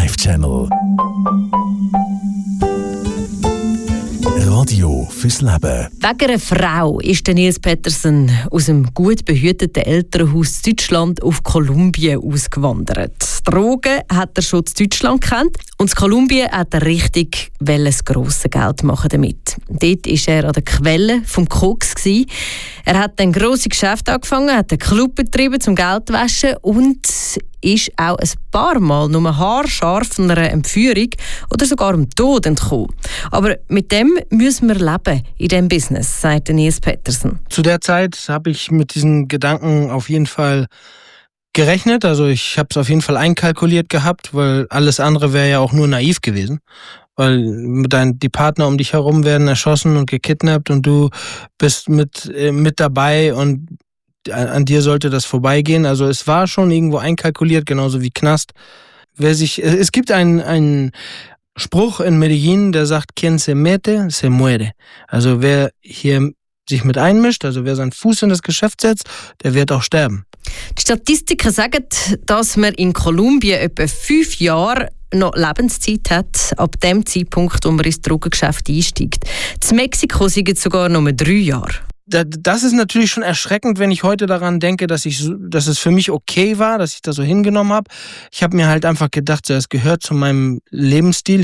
Live Channel. Radio fürs Leben. Wegen einer Frau ist Nils Petersen aus einem gut behüteten Elternhaus Deutschland auf Kolumbien ausgewandert. Drogen hat er schon in Deutschland gekannt und in Kolumbien hat er richtig das grosse Geld machen damit. Dort war er an der Quelle vom Koks. Er hat dann grosse Geschäfte angefangen, hat einen Club betrieben zum Geldwaschen und ist auch ein paar Mal nur haarscharf von einer Entführung oder sogar dem Tod entkommen. Aber mit dem müssen wir leben in diesem Business, sagt Nils Petersen. Zu der Zeit habe ich mit diesen Gedanken auf jeden Fall gerechnet. Also ich habe es auf jeden Fall einkalkuliert gehabt, weil alles andere wäre ja auch nur naiv gewesen. Weil die Partner um dich herum werden erschossen und gekidnappt und du bist mit dabei und an dir sollte das vorbeigehen. Also es war schon irgendwo einkalkuliert, genauso wie Knast. Es gibt einen Spruch in Medellin, der sagt, quien se mete, se muere. Also wer hier sich mit einmischt, also wer seinen Fuß in das Geschäft setzt, der wird auch sterben. Die Statistiken sagen, dass man in Kolumbien etwa 5 Jahre noch Lebenszeit hat, ab dem Zeitpunkt, wo man ins Drogengeschäft einsteigt. In Mexiko sind es sogar noch 3 Jahre. Das ist natürlich schon erschreckend, wenn ich heute daran denke, dass es für mich okay war, dass ich das so hingenommen habe. Ich habe mir halt einfach gedacht, es gehört zu meinem Lebensstil.